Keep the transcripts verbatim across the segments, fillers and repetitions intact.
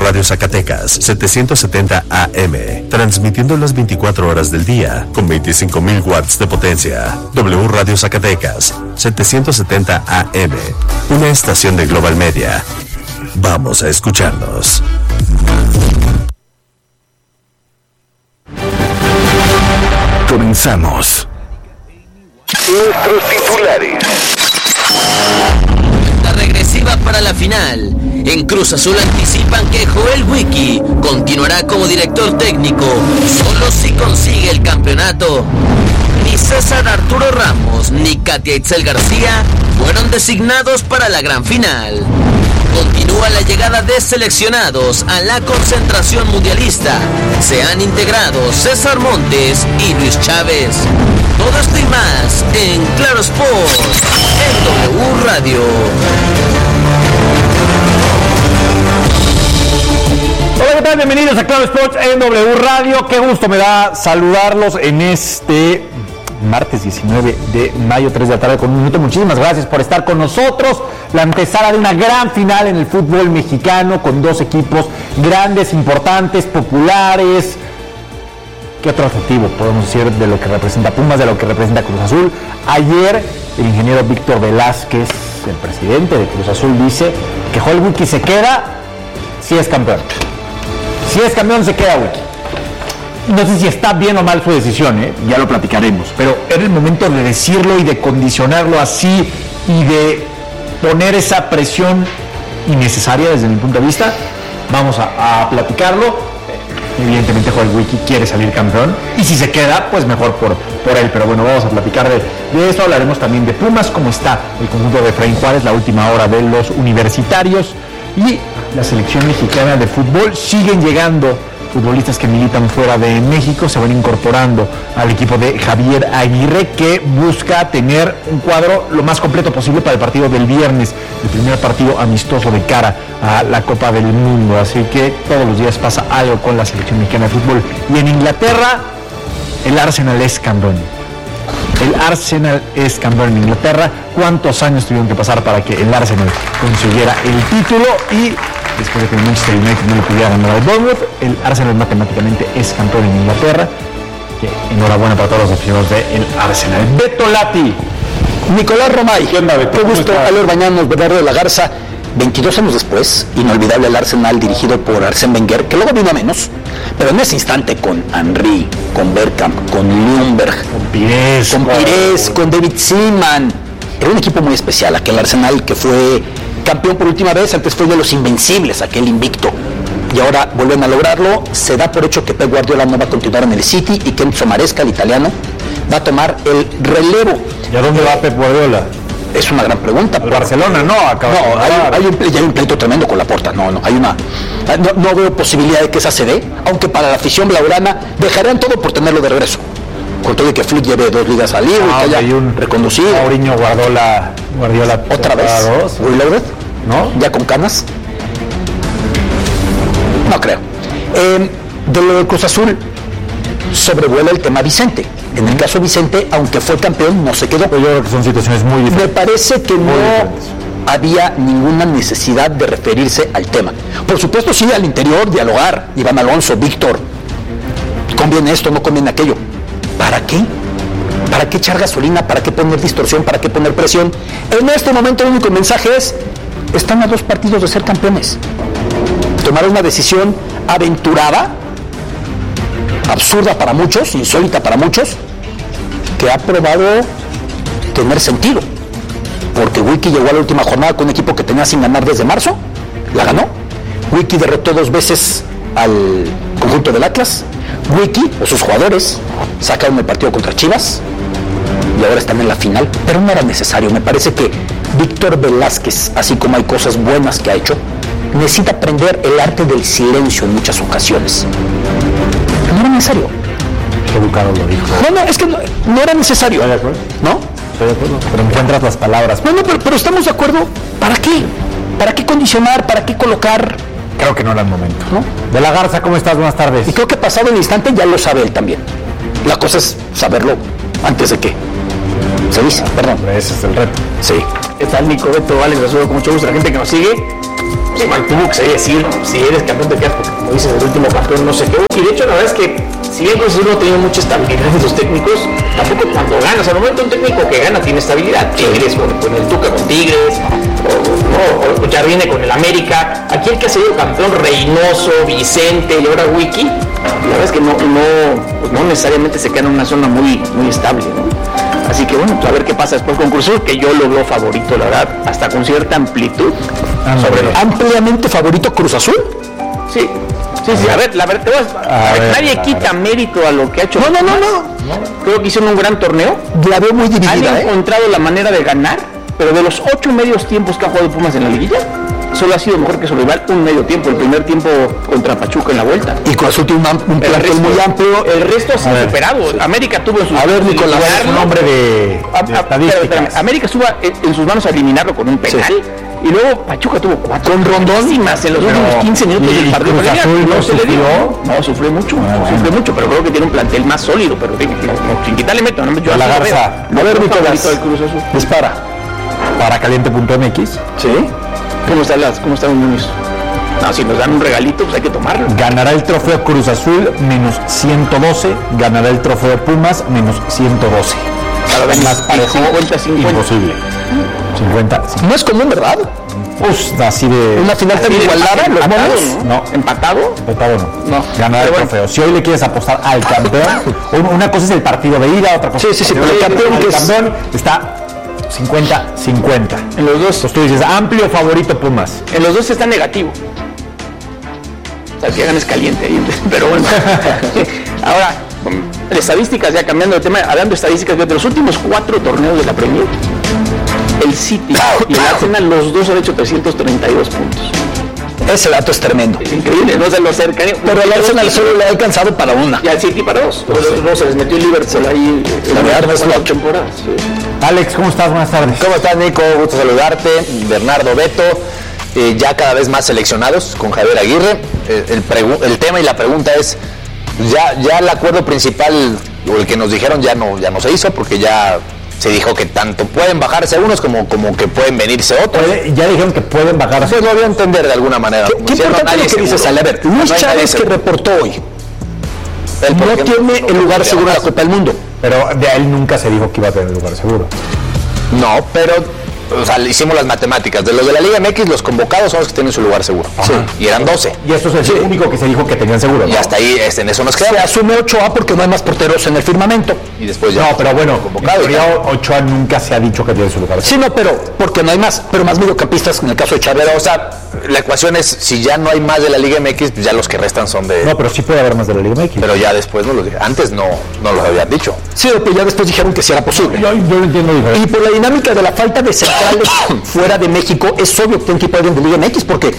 Radio Zacatecas, setecientos setenta A M, transmitiendo las veinticuatro horas del día, con veinticinco mil watts de potencia. W Radio Zacatecas, setecientos setenta A M, una estación de Global Media. Vamos a escucharnos. Comenzamos. Nuestros titulares. La regresiva para la final. En Cruz Azul anticipan que Joel Wiki continuará como director técnico solo si consigue el campeonato. Ni César Arturo Ramos ni Katia Itzel García fueron designados para la gran final. Continúa la llegada de seleccionados a la concentración mundialista. Se han integrado César Montes y Luis Chávez. Todo esto y más en Claro Sports, en W Radio. Hola, ¿qué tal? Bienvenidos a Claro Sports en W Radio. Qué gusto me da saludarlos en este martes diecinueve de mayo, tres de la tarde con un minuto. Muchísimas gracias por estar con nosotros. La antesala de una gran final en el fútbol mexicano con dos equipos grandes, importantes, populares. ¿Qué otro adjetivo podemos decir de lo que representa Pumas, de lo que representa Cruz Azul? Ayer el ingeniero Víctor Velázquez, el presidente de Cruz Azul, dice que Joel Wiki se queda si es campeón. Si es campeón se queda Wiki. No sé si está bien o mal su decisión, ¿eh? Ya lo platicaremos, pero era el momento de decirlo y de condicionarlo así y de poner esa presión innecesaria desde mi punto de vista. Vamos a, a platicarlo. Evidentemente Joel Wiki quiere salir campeón y si se queda, pues mejor por, por él, pero bueno, vamos a platicar de, de eso. Hablaremos también de Pumas, cómo está el conjunto de Efraín Juárez, la última hora de los universitarios, y la selección mexicana de fútbol. Siguen llegando futbolistas que militan fuera de México, se van incorporando al equipo de Javier Aguirre, que busca tener un cuadro lo más completo posible para el partido del viernes, el primer partido amistoso de cara a la Copa del Mundo. Así que todos los días pasa algo con la selección mexicana de fútbol. Y en Inglaterra, el Arsenal es campeón. El Arsenal es campeón en Inglaterra. ¿Cuántos años tuvieron que pasar para que el Arsenal consiguiera el título? Y después de que el Manchester United no le pudiera ganar al Bournemouth, el Arsenal matemáticamente es campeón en Inglaterra. Que enhorabuena para todos los aficionados del Arsenal. Beto Lati. Nicolás Romay. ¿Qué onda, Beto? Qué gusto, Alor Bañanos, Bernardo de la Garza. veintidós años después, inolvidable el Arsenal dirigido por Arsène Wenger, que luego vino a menos, pero en ese instante con Henry, con Bergkamp, con Ljungberg, con Pires, con, Pires, con David Seaman. Era un equipo muy especial, aquel Arsenal que fue campeón por última vez. Antes fue de los invencibles, aquel invicto, y ahora vuelven a lograrlo. Se da por hecho que Pep Guardiola no va a continuar en el City y que Enzo Maresca, el italiano, va a tomar el relevo. ¿Y a dónde va Pep Guardiola? Es una gran pregunta. El Barcelona no acaba no, de hay, hay, un, hay un pleito tremendo con Laporta. No, no, hay una. No, no veo posibilidad de que esa se dé, aunque para la afición blaugrana dejarían todo por tenerlo de regreso. Con todo y que Flick lleve dos ligas al libro ah, y que haya un reconducido. Mourinho guardó la Guardiola otra vez. Reloaded, ¿no? Ya con canas. No creo. Eh, de lo de Cruz Azul sobrevuela el tema Vicente. En el caso de Vicente, aunque fue campeón, no se quedó. Yo creo que son situaciones muy diferentes. Me parece que no había ninguna necesidad de referirse al tema. Por supuesto, sí, al interior, dialogar. Iván Alonso, Víctor, conviene esto, no conviene aquello. ¿Para qué? ¿Para qué echar gasolina? ¿Para qué poner distorsión? ¿Para qué poner presión? En este momento el único mensaje es, están a dos partidos de ser campeones. Tomar una decisión aventurada, absurda para muchos, insólita para muchos, que ha probado tener sentido. Porque Wiki llegó a la última jornada con un equipo que tenía sin ganar desde marzo, la ganó. Wiki derrotó dos veces al conjunto del Atlas. Wiki o sus jugadores sacaron el partido contra Chivas y ahora están en la final, pero no era necesario. Me parece que Víctor Velázquez, así como hay cosas buenas que ha hecho, necesita aprender el arte del silencio en muchas ocasiones. No era necesario. Qué educado lo dijo. No, no, es que no, no era necesario. ¿Estoy de acuerdo? ¿No? Estoy de acuerdo, pero encuentras las palabras. No, no, pero, pero estamos de acuerdo. ¿Para qué? ¿Para qué condicionar? ¿Para qué colocar? Creo que no era el momento. ¿No? De la Garza, ¿cómo estás? Buenas tardes. Y creo que pasado el instante ya lo sabe él también. La cosa es saberlo antes de que se dice, perdón. Ese es el reto. Sí. ¿Qué tal, Nico, Beto, Alex? Los saludo con mucho gusto a la gente que nos sigue. Sí, man, tuvo que salir a decir, si eres campeón te quedas, porque como dicen, el último campeón no se quedó. Y de hecho, la verdad es que, si bien Cruz Azul no ha tenido mucha estabilidad en los técnicos, tampoco cuando ganas, al momento un técnico que gana tiene estabilidad. Tigres con, con el Tuca con Tigres, o, no, o ya viene con el América. Aquí el que ha sido campeón, Reynoso, Vicente y ahora Wiki, la verdad es que no, no, pues no necesariamente se queda en una zona muy, muy estable, ¿no? Así que bueno, pues a ver qué pasa después con Cruz Azul, que yo lo veo favorito, la verdad, hasta con cierta amplitud. Ah, sobre los... ¿Ampliamente favorito Cruz Azul? Sí, sí, sí, a ver, la verdad, a ver, nadie a quita ver. mérito a lo que ha hecho. No, no, no, no. Creo que hicieron un gran torneo. La veo muy dividida. Han ¿eh? encontrado la manera de ganar, pero de los ocho medios tiempos que ha jugado Pumas en la liguilla, solo ha sido mejor que su rival un medio tiempo, el primer tiempo contra Pachuca en la vuelta. Y Cruz Azul tiene un, un plantel muy amplio. El resto se ha superado. Sí. América tuvo en sus manos. A ver, Nicolás, es un hombre de, de a, a, América estuvo en, en sus manos a eliminarlo con un penal. Sí. Y luego Pachuca tuvo cuatro con rondónimas en los últimos quince minutos del partido. Cruz Azul no, no se le dio. No, sufrió mucho, no, no, sufrió mucho, pero creo que tiene un plantel más sólido, pero no, no, sin quitarle método. No, yo la Garza. No, a ver, Nicolás, del Cruz Azul. Dispara. Para caliente punto m x. Sí. ¿Cómo están las, cómo están los niños? No, si nos dan un regalito, pues hay que tomarlo. Ganará el trofeo Cruz Azul menos ciento doce, ganará el trofeo Pumas menos ciento doce. Más parejo, cincuenta cincuenta. Imposible. cincuenta. No es común, ¿verdad? Pues así de... Una final tan igualada, los monos. No. ¿Empatado? Empatado no. No. Ganará el trofeo. Si hoy le quieres apostar al campeón, una cosa es el partido de ida, otra cosa sí, sí, sí, pero el campeón, el que campeón es... está cincuenta cincuenta. En los dos. Pues tú dices, amplio favorito Pumas. En los dos está negativo. O sea, el que ganas caliente ahí. Pero bueno. Ahora, estadísticas, ya cambiando de tema, hablando de estadísticas, de los últimos cuatro torneos de la Premier, el City y el Arsenal, los dos han hecho trescientos treinta y dos puntos. Ese dato es tremendo. Es increíble, no se lo acercan. Pero el Arsenal solo le ha alcanzado para una. Y al City para dos. Los otros dos se les metió el Liverpool ahí. La verdad es la temporada. Sí. Alex, ¿cómo estás? Buenas tardes. ¿Cómo estás, Nico? Gusto saludarte. Bernardo, Beto, eh, ya cada vez más seleccionados con Javier Aguirre. Eh, el, pregu- el tema y la pregunta es, ya, ya el acuerdo principal, o el que nos dijeron, ya no, ya no se hizo, porque ya se dijo que tanto pueden bajarse unos como, como que pueden venirse otros. Puede, ya dijeron que pueden bajarse. Pues lo voy a entender de alguna manera. ¿Qué, qué importante lo que dices, Ale? A ver, Luis no Chávez que reportó hoy, él, no ejemplo, tiene el lugar seguro en la Copa del Mundo. Pero de él nunca se dijo que iba a tener lugar seguro. No, pero o sea, hicimos las matemáticas. De los de la Liga M X, los convocados son los que tienen su lugar seguro. Sí. Y eran doce. Y esto es el sí. único que se dijo que tenían seguro, ¿no? Y hasta ahí, este, en eso nos quedamos. Se asume Ochoa porque no hay más porteros en el firmamento. Y después ya. No, pero bueno, convocado. Ya Ochoa nunca se ha dicho que tiene su lugar seguro. Sí, no, pero porque no hay más. Pero más mediocampistas en el caso de Chávez. O sea, la ecuación es, si ya no hay más de la Liga M X, pues ya los que restan son de... No, pero sí puede haber más de la Liga M X. Pero ya después no los dije. Antes no, no los habían dicho. Sí, pero ya después dijeron que sí era posible. Yo, yo lo entiendo diferente. Y por la dinámica de la falta de centrales fuera de México, es obvio que tienen que ir para alguien de Liga M X, porque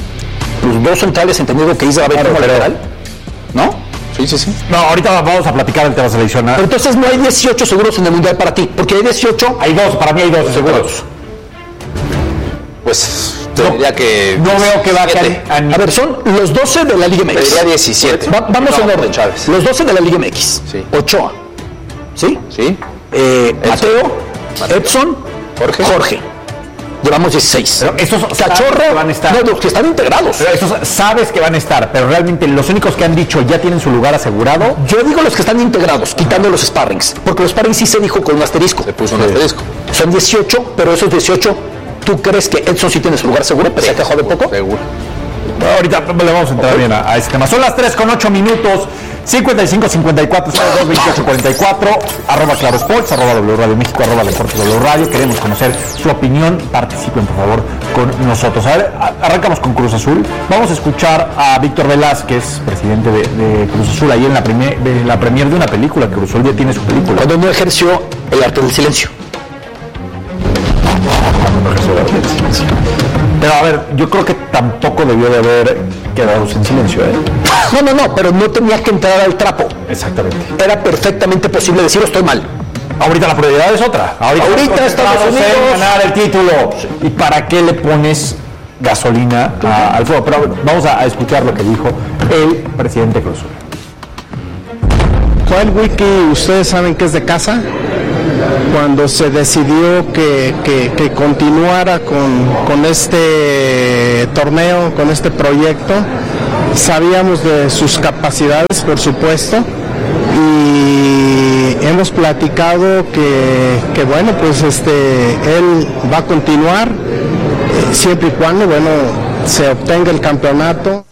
los dos centrales entendiendo que Isra va a ver como lateral, ¿no? Sí, sí, sí. No, ahorita vamos a platicar del tema seleccionado. Pero entonces no hay dieciocho seguros en el Mundial para ti, porque hay dieciocho... Hay dos, para mí hay dos seguros. Pues... ya que no veo que bajen a, a ver, son los doce de la Liga M X. Sería diecisiete. Va, vamos no, en orden. Chávez. Los doce de la Liga M X. Sí. Ochoa. ¿Sí? Sí. Eh, Mateo, Mateo, Edson, Jorge. Jorge. Llevamos dieciséis. Pero estos Cachorro van a estar. No, los que están integrados. Pero estos sabes que van a estar, pero realmente los únicos que han dicho ya tienen su lugar asegurado. Yo digo los que están integrados, quitando los sparrings. Porque los sparrings sí se dijo con un asterisco. Se puso un sí. asterisco. Son dieciocho, pero esos dieciocho, ¿tú crees que Edson sí tiene su lugar seguro? ¿Pese a que jode poco? Seguro. Bueno, ahorita le vamos a entrar okay. bien a, a este tema. Son las tres con ocho minutos. cincuenta y cinco, cincuenta y cuatro, cero dos, veintiocho, cuarenta y cuatro, arroba Claro Sports, arroba W Radio México, arroba Deportes W Radio. Queremos conocer su opinión. Participen, por favor, con nosotros. A ver, arrancamos con Cruz Azul. Vamos a escuchar a Víctor Velázquez, presidente de, de Cruz Azul, ahí en la, primer, de la premier de una película. Que Cruz Azul ya tiene su película. Cuando no ejerció el arte del silencio. Cuando no ejerció el arte del silencio. Pero a ver, yo creo que tampoco debió de haber quedado en silencio, ¿eh? No, no, no, pero no tenía que entrar al trapo. Exactamente. Era perfectamente posible decir, estoy mal. Ahorita la prioridad es otra. Ahorita, Ahorita Estados Unidos en ganar el título. ¿Y para qué le pones gasolina a, al fuego? Pero vamos a, a escuchar lo que dijo el presidente Cruz Azul. Joel Wiki, ¿ustedes saben que es de casa? cuando se decidió que, que, que continuara con, con este torneo, con este proyecto. Sabíamos de sus capacidades, por supuesto, y hemos platicado que, que bueno, pues este, él va a continuar eh, siempre y cuando, bueno, se obtenga el campeonato.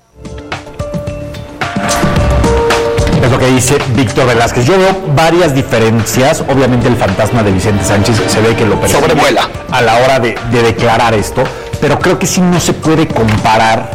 Es lo que dice Víctor Velázquez. Yo veo varias diferencias. Obviamente el fantasma de Vicente Sánchez se ve que lo persigue sobrevuela a la hora de, de declarar esto, pero creo que sí no se puede comparar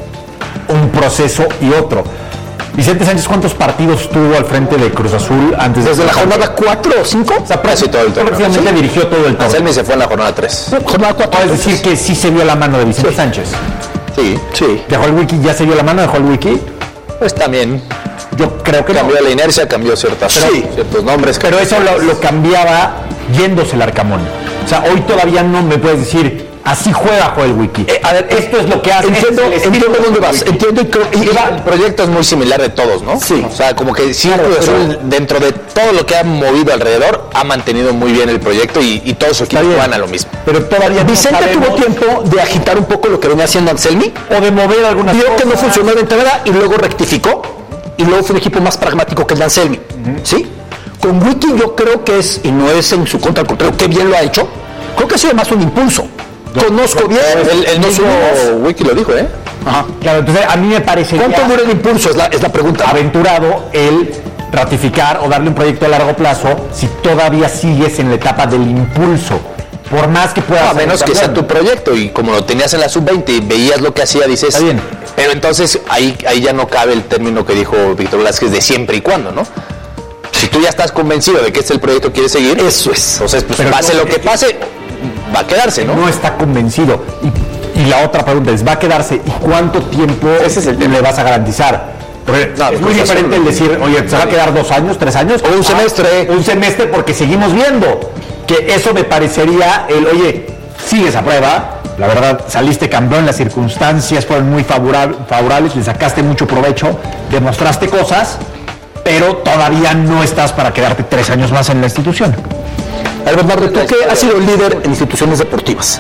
un proceso y otro. Vicente Sánchez, ¿cuántos partidos tuvo al frente de Cruz Azul antes de... Desde la jornada cuatro o cinco? O sea, casi todo el torneo. Prácticamente ¿Sí? dirigió todo el torneo. Anselmi se fue en la jornada tres. Jornada cuatro. Es decir, que sí se vio la mano de Vicente Sí. Sánchez. Sí. Sí. ¿Dejó el wiki? ¿Ya se vio la mano? ¿Dejó el wiki? Pues también Yo creo que cambió no. la inercia, cambió ciertas, Sí. ciertos nombres. Pero eso lo, lo cambiaba yéndose el Arcamón. O sea, hoy todavía no me puedes decir, así juega Joel Wiki. Eh, a ver, esto es lo que hace. Entiendo, este es el entiendo estilo dónde de vas. Wiki. Entiendo y creo. y- Y el proyecto es muy similar de todos, ¿no? Sí. O sea, como que sí, Claro, Cruz pero- Azul, dentro de todo lo que ha movido alrededor, ha mantenido muy bien el proyecto y, y todos sus equipos bien. van a lo mismo. Pero todavía no Vicente sabemos, tuvo tiempo de agitar un poco lo que venía haciendo Anselmi. o de mover algunas Vio cosas. que no funcionó de entrada y luego rectificó. Y luego fue un equipo más pragmático que el de Anselmi. ¿Sí? Con Wiki yo creo que es, y no es en su contra, al contrario, que bien lo ha hecho. Creo que ha sido más un impulso. Conozco bien. El, el mismo mismo- Wiki lo dijo, ¿eh? Ajá. Claro, entonces a mí me parece ¿Cuánto dura el impulso? Es la, es la pregunta. aventurado el ratificar o darle un proyecto a largo plazo si todavía sigues en la etapa del impulso. Por más que puedas... A menos que sea tu proyecto y como lo tenías en la sub veinte y veías lo que hacía, dices... Está bien. Pero entonces ahí, ahí ya no cabe el término que dijo Víctor Velázquez de siempre y cuando, ¿no? Si tú ya estás convencido de que este es el proyecto que quieres seguir, Eso es. entonces pues Pero pase no, lo que es que- pase, va a quedarse, ¿no? No está convencido. Y, y la otra pregunta es, ¿va a quedarse? ¿Y cuánto tiempo Ese es el le vas a garantizar? Porque No, es muy pues, diferente el decir, oye, ¿se va a quedar dos años, tres años? O un semestre. Un semestre porque seguimos viendo. Que eso me parecería el, oye, sigue esa prueba. La verdad, saliste campeón, las circunstancias fueron muy favorab- favorables, le sacaste mucho provecho, demostraste cosas, pero todavía no estás para quedarte tres años más en la institución. A ver, Bernardo, tú que has sido líder en instituciones deportivas,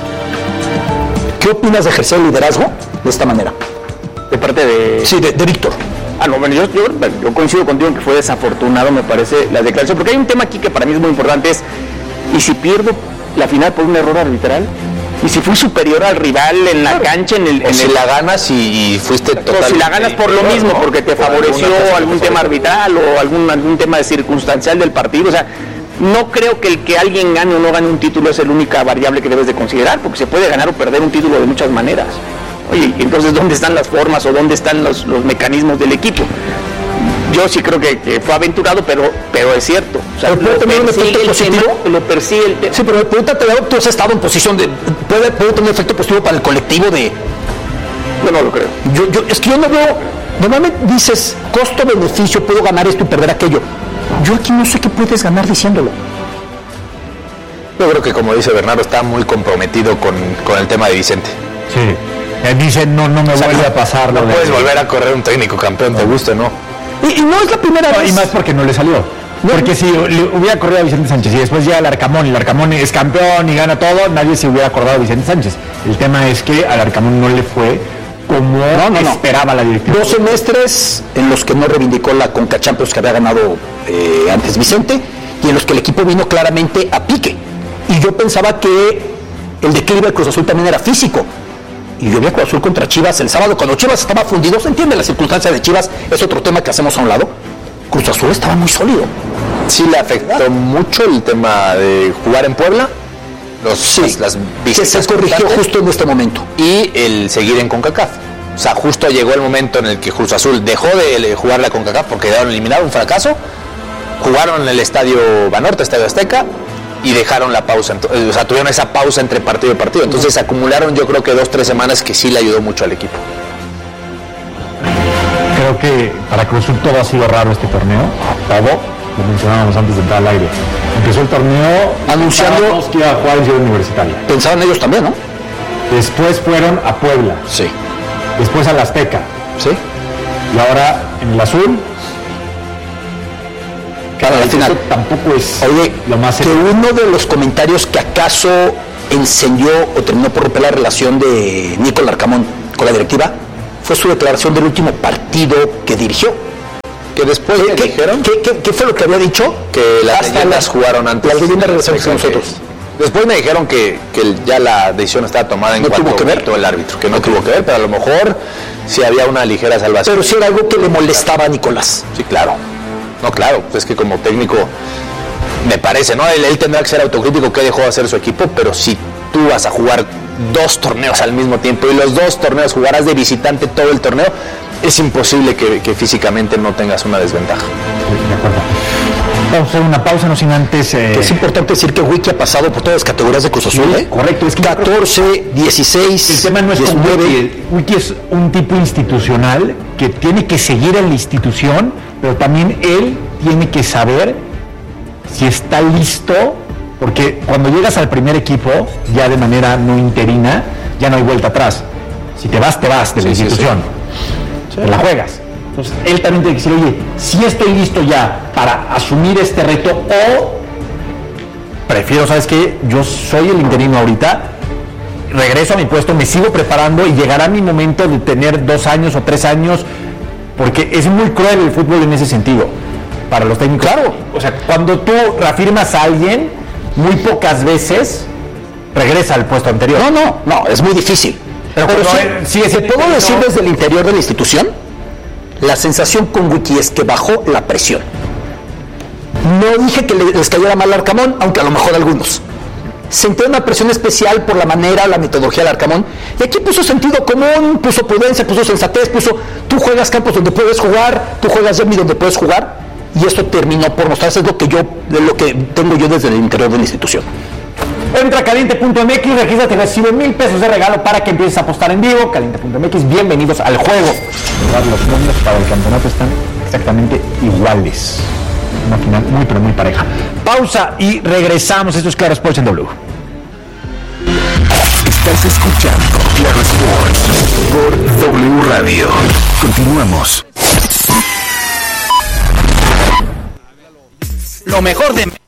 ¿qué opinas de ejercer el liderazgo de esta manera? De parte de... Sí, de, de Víctor. Ah, no, bueno, yo, yo, yo coincido contigo en que fue desafortunado, me parece, la declaración, porque hay un tema aquí que para mí es muy importante, es, ¿y si pierdo la final por un error arbitral? ¿Y si fui superior al rival en la cancha, en el... O en si el- la ganas y, y fuiste o total. si la ganas por lo mismo, porque te favoreció algún tema arbitral o algún, algún tema circunstancial del partido, o sea, no creo que el que alguien gane o no gane un título es la única variable que debes de considerar, porque se puede ganar o perder un título de muchas maneras. Oye, entonces, ¿dónde están las formas o dónde están los, los mecanismos del equipo? Yo sí creo que, que fue aventurado, pero, pero es cierto. O sea, Pero puede lo tener un persigue efecto el positivo. tema, lo persigue el tema. Sí, pero pregúntate, tú has estado en posición de... ¿Puede, puede tener un efecto positivo para el colectivo de... Yo no lo creo. Yo, yo, es que yo no veo... Normalmente dices, costo-beneficio, puedo ganar esto y perder aquello. Yo aquí no sé qué puedes ganar diciéndolo. Yo creo que como dice Bernardo, está muy comprometido con, con el tema de Vicente. Sí. Él dice, no, no me O sea, vuelve no- a pasar. No lo de- puedes volver a correr un técnico campeón, te guste, ¿no? Y, y no es la primera No, vez. y más porque no le salió. Porque si le hubiera corrido a Vicente Sánchez y después llega el Arcamón y el Arcamón es campeón y gana todo, nadie se hubiera acordado de Vicente Sánchez. El tema es que al Arcamón no le fue como No, no, no. esperaba la directiva. Dos semestres en los que no reivindicó la Conca Champions que había ganado eh, antes Vicente y en los que el equipo vino claramente a pique. Y yo pensaba que el declive del Cruz Azul también era físico. Y yo vi a Cruz Azul contra Chivas el sábado, cuando Chivas estaba fundido, se entiende la circunstancia de Chivas, es otro tema que hacemos a un lado. Cruz Azul estaba muy sólido. Sí le afectó mucho el tema de jugar en Puebla, los, Sí, las, las que se visitas corrigió constantes, justo en este momento. y el seguir en CONCACAF. O sea, justo llegó el momento en el que Cruz Azul dejó de jugar la CONCACAF porque quedaron eliminados, un fracaso. Jugaron en el estadio Banorte, Estadio Azteca, y dejaron la pausa. Ent- O sea, tuvieron esa pausa entre partido y partido. Entonces acumularon, yo creo que dos, tres semanas que sí le ayudó mucho al equipo. Creo que para Cruz Azul todo ha sido raro este torneo. Todo, lo mencionábamos antes de entrar al aire. Empezó el torneo Anunciando- pensábamos que iba a jugar en Ciudad Universitaria. Pensaban ellos también, ¿no? Después fueron a Puebla. Sí. Después al Azteca. ¿Sí? Y ahora en el azul. para la final. Eso tampoco es Oye, lo más que serio. uno de los comentarios que acaso enseñó o terminó por romper la relación de Nicolás Larcamón con la directiva fue su declaración del último partido que dirigió. Que después ¿Qué, le qué- dijeron qué- qué- qué fue lo que había dicho? que las Hasta leyendas las- jugaron antes. Las leyendas regresaron con nosotros. Después me dijeron que, que el- ya la decisión estaba tomada en ¿No cuanto tuvo que ver? pitó el árbitro, que no tuvo que ver, pero a lo mejor sí había una ligera salvación. Pero sí era algo que le molestaba a Nicolás. Sí, claro. No, claro, pues es que como técnico, me parece, ¿no? Él, él tendrá que ser autocrítico qué dejó de hacer su equipo, pero si tú vas a jugar dos torneos al mismo tiempo y los dos torneos jugarás de visitante todo el torneo, es imposible que, que físicamente no tengas una desventaja. De acuerdo. Vamos a hacer una pausa, no sin antes... eh, Que es importante decir que Wiki ha pasado por todas las categorías de Cruz Azul, Sí, ¿eh? correcto, es que catorce, dieciséis, El tema no es con diecinueve. Wiki. Wiki es un tipo institucional que tiene que seguir a la institución, pero también él tiene que saber si está listo, porque cuando llegas al primer equipo, ya de manera no interina, ya no hay vuelta atrás. Si te vas, te vas de la Sí, sí, institución. Te la juegas. Entonces, él también tiene que decir, oye, si estoy listo ya para asumir este reto o prefiero, ¿sabes qué? Yo soy el interino ahorita, regreso a mi puesto, me sigo preparando y llegará mi momento de tener dos años o tres años, porque es muy cruel el fútbol en ese sentido, para los técnicos. Claro, o sea, cuando tú reafirmas a alguien, muy pocas veces regresa al puesto anterior. No, no, no, es muy difícil. Pero Pero, cuando sí, él sigue te siendo puedo interino- decir desde el interior de la institución, la sensación con Wiki es que bajó la presión. No dije que le- les cayera mal a Arcamón, aunque a lo mejor algunos. Sentía una presión especial por la manera, la metodología de Arcamón. Y aquí puso sentido común, puso prudencia, puso sensatez, puso tú juegas campos donde puedes jugar, tú juegas Jeremy donde puedes jugar. Y esto terminó por mostrarse lo que yo, de lo que tengo yo desde el interior de la institución. Entra a caliente punto m x, regístrate y recibe mil pesos de regalo para que empieces a apostar en vivo. caliente punto m x, bienvenidos al juego. Los números para el campeonato están exactamente iguales. Una final muy pero muy pareja. Pausa y regresamos. Esto es Claro Sports en W. Estás escuchando Claro Sports por W Radio. Continuamos. Lo mejor de